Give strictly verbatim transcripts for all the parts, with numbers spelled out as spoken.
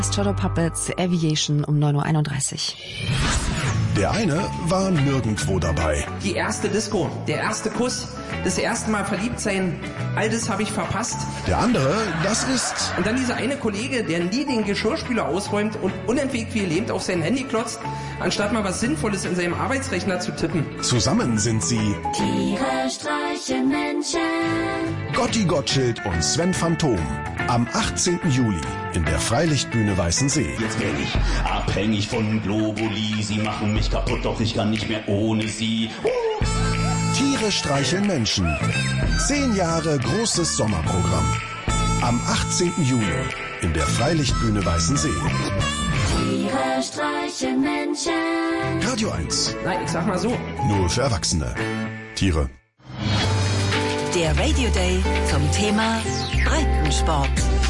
Shadow Puppets, Aviation um neun Uhr einunddreißig. Der eine war nirgendwo dabei. Die erste Disco, der erste Kuss, das erste Mal verliebt sein, all das habe ich verpasst. Der andere, das ist... Und dann dieser eine Kollege, der nie den Geschirrspüler ausräumt und unentwegt wie gelähmt auf sein Handy klotzt, anstatt mal was Sinnvolles in seinem Arbeitsrechner zu tippen. Zusammen sind sie... Tiere streichen Menschen. Gotti Gottschild und Sven Phantom. Am achtzehnten Juli in der Freilichtbühne Weißensee. Jetzt bin ich abhängig von Globuli. Sie machen mich kaputt, doch ich kann nicht mehr ohne sie. Uh. Tiere streicheln Menschen. Zehn Jahre großes Sommerprogramm. Am achtzehnten Juli in der Freilichtbühne Weißensee. Tiere streichen Menschen. Radio eins. Na, ich sag mal so. Nur für Erwachsene. Tiere. Der Radio Day zum Thema Breitensport.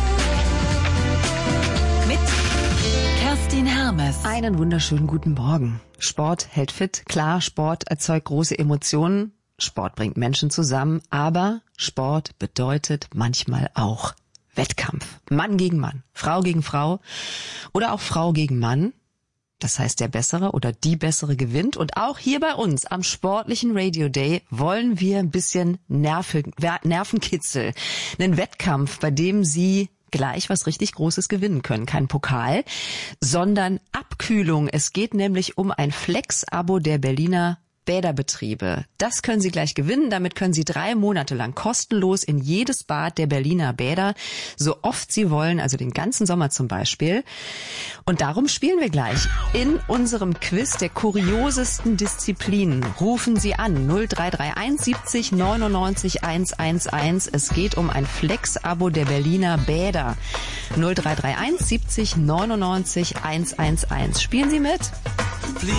Mit Kerstin Hermes. Einen wunderschönen guten Morgen. Sport hält fit. Klar, Sport erzeugt große Emotionen. Sport bringt Menschen zusammen. Aber Sport bedeutet manchmal auch Wettkampf. Mann gegen Mann, Frau gegen Frau oder auch Frau gegen Mann. Das heißt, der Bessere oder die Bessere gewinnt. Und auch hier bei uns am sportlichen Radio Day wollen wir ein bisschen Nerv, Nervenkitzel. Einen Wettkampf, bei dem Sie gleich was richtig Großes gewinnen können. Kein Pokal, sondern Abkühlung. Es geht nämlich um ein Flex-Abo der Berliner Bäderbetriebe. Das können Sie gleich gewinnen. Damit können Sie drei Monate lang kostenlos in jedes Bad der Berliner Bäder, so oft Sie wollen, also den ganzen Sommer zum Beispiel. Und darum spielen wir gleich in unserem Quiz der kuriosesten Disziplinen. Rufen Sie an null drei drei eins siebzig neunundneunzig hundertelf. Es geht um ein Flex-Abo der Berliner Bäder. null drei drei eins siebzig neunundneunzig hundertelf. Spielen Sie mit?